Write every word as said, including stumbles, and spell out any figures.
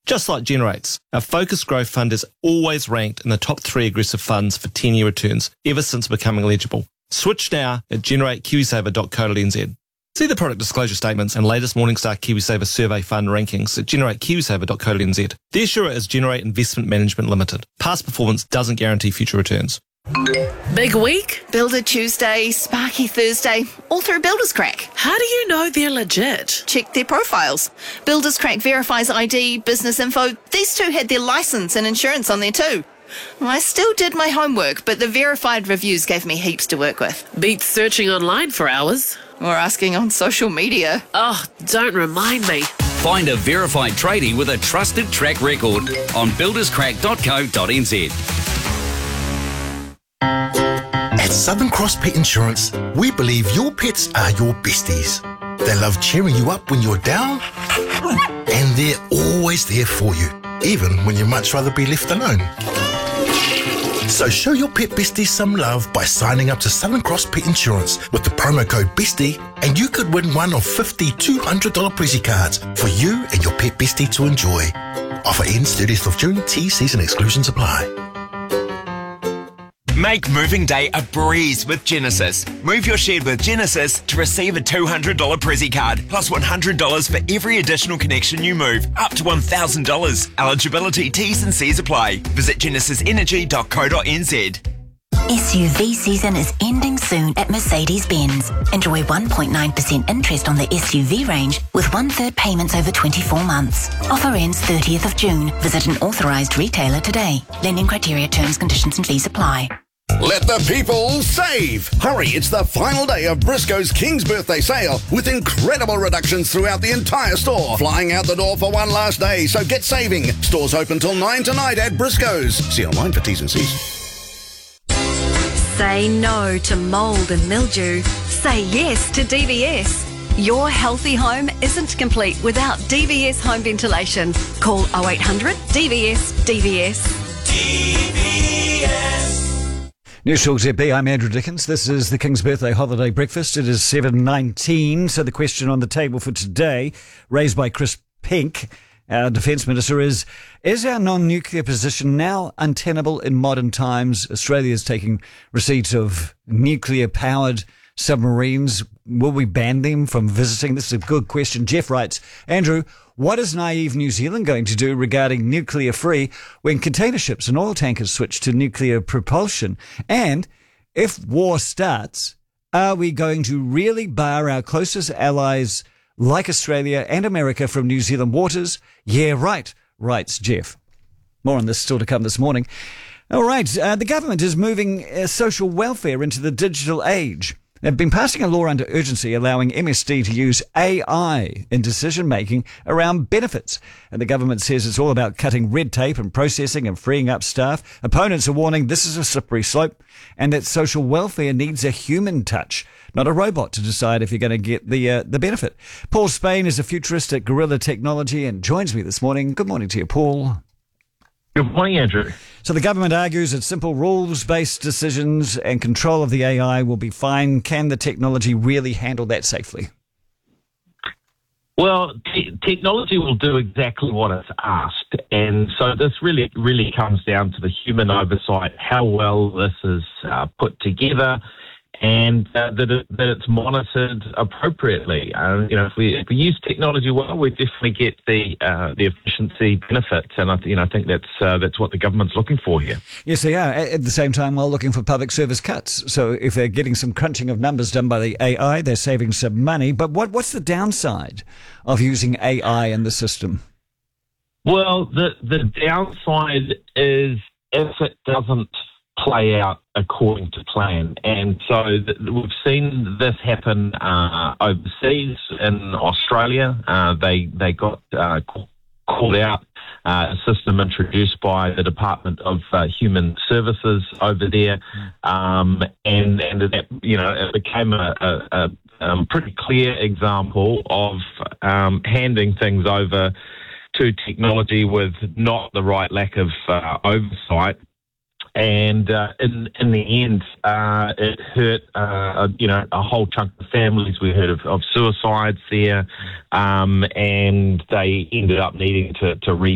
Just like Generate's, our Focused Growth Fund is always ranked in the top three aggressive funds for ten-year returns ever since becoming eligible. Switch now at generate kiwisaver dot co dot n z. See the product disclosure statements and latest Morningstar KiwiSaver survey fund rankings at generate kiwisaver dot co dot n z. The issuer is Generate Investment Management Limited. Past performance doesn't guarantee future returns. Big week? Builder Tuesday, Sparky Thursday, all through Builders Crack. How do you know they're legit? Check their profiles. Builders Crack verifies I D, business info. These two had their licence and insurance on there too. I still did my homework, but the verified reviews gave me heaps to work with. Beats searching online for hours. Or asking on social media. Oh, don't remind me. Find a verified tradie with a trusted track record on builders crack dot co dot n z. At Southern Cross Pet Insurance, we believe your pets are your besties. They love cheering you up when you're down, and they're always there for you, even when you'd much rather be left alone. So show your pet besties some love by signing up to Southern Cross Pet Insurance with the promo code BESTIE, and you could win one of fifty two hundred dollars Prezi cards for you and your pet bestie to enjoy. Offer ends thirtieth of June. T Season exclusions apply. Make moving day a breeze with Genesis. Move your shed with Genesis to receive a two hundred dollars Prezi card, plus one hundred dollars for every additional connection you move, up to one thousand dollars. Eligibility, T's and C's apply. Visit genesis energy dot co dot n z. S U V season is ending soon at Mercedes-Benz. Enjoy one point nine percent interest on the S U V range with one-third payments over twenty-four months. Offer ends thirtieth of June. Visit an authorised retailer today. Lending criteria, terms, conditions and fees apply. Let the people save! Hurry, it's the final day of Briscoe's King's Birthday Sale with incredible reductions throughout the entire store. Flying out the door for one last day, so get saving. Stores open till nine tonight at Briscoe's. See online for T's and C's. Say no to mould and mildew. Say yes to D V S. Your healthy home isn't complete without D V S home ventilation. Call oh eight hundred D V S D V S. D V S. News Talk Z B, I'm Andrew Dickens. This is the King's Birthday Holiday Breakfast. It is seven nineteen. So the question on the table for today, raised by Chris Pink, our Defence Minister, is, is our non-nuclear position now untenable in modern times? Australia is taking receipts of nuclear-powered submarines. Will we ban them from visiting? This is a good question. Jeff writes, Andrew, what is naive New Zealand going to do regarding nuclear-free when container ships and oil tankers switch to nuclear propulsion? And if war starts, are we going to really bar our closest allies like Australia and America from New Zealand waters? Yeah, right, writes Jeff. More on this still to come this morning. All right, uh, the government is moving uh, social welfare into the digital age. They've been passing a law under urgency allowing M S D to use A I in decision-making around benefits. And the government says it's all about cutting red tape and processing and freeing up staff. Opponents are warning this is a slippery slope and that social welfare needs a human touch, not a robot to decide if you're going to get the uh, the benefit. Paul Spain is a futurist at Gorilla Technology and joins me this morning. Good morning to you, Paul. Good morning, Andrew. So the government argues that simple rules-based decisions and control of the A I will be fine. Can the technology really handle that safely? Well, t- technology will do exactly what it's asked. And so this really, really comes down to the human oversight, how well this is uh, put together, and uh, that, it, that it's monitored appropriately. Uh, you know, if we if we use technology well, we definitely get the uh, the efficiency benefits, and I th- you know I think that's uh, that's what the government's looking for here. Yes, they are. At the same time, while looking for public service cuts. So if they're getting some crunching of numbers done by the A I, they're saving some money. But what what's the downside of using A I in the system? Well, the the downside is if it doesn't play out according to plan. And so th- we've seen this happen uh, overseas in Australia. Uh, they they got uh, called out, uh, a system introduced by the Department of uh, Human Services over there, um, and and it, you know it became a, a, a um, pretty clear example of um, handing things over to technology with not the right lack of uh, oversight. And uh, in in the end, uh, it hurt, uh, you know, a whole chunk of families. We heard of, of suicides there, um, and they ended up needing to, to re